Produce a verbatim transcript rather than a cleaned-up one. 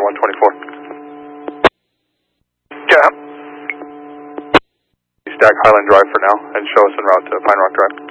one twenty-four. Yeah. Stack Highland Drive for now and show us en route to Pine Rock Drive.